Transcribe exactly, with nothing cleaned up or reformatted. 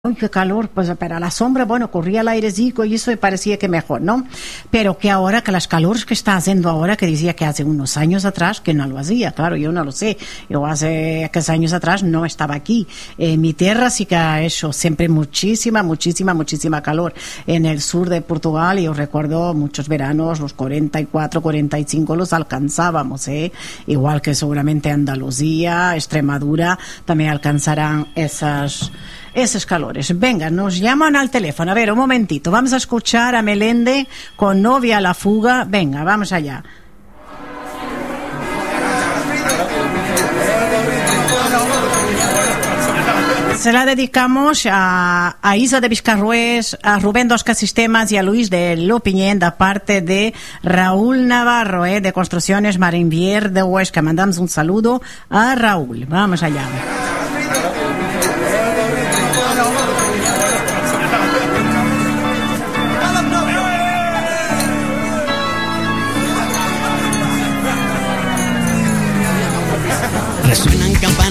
Uy, qué calor, pues para la sombra, bueno, corría el airecito y eso me parecía que mejor, ¿no? Pero que ahora, que las calores que está haciendo ahora, que decía que hace unos años atrás, que no lo hacía, claro, yo no lo sé. Yo hace aquellos años atrás no estaba aquí. En mi tierra sí que ha hecho siempre muchísima, muchísima, muchísima calor. En el sur de Portugal, yo recuerdo muchos veranos, los cuarenta y cuatro, cuarenta y cinco los alcanzábamos, ¿eh? Igual que seguramente Andalucía, Extremadura, también alcanzarán esas... esos calores. Venga, nos llaman al teléfono. A ver, un momentito. Vamos a escuchar a Melende con Novia a la fuga. Venga, vamos allá. Se la dedicamos a, a Isa de Vizcarrués, a Rubén dos Sistemas y a Luis de Lopiñén, de parte de Raúl Navarro, eh, de Construcciones Marinvier de Huesca. Mandamos un saludo a Raúl. Vamos allá. Resuenan campanas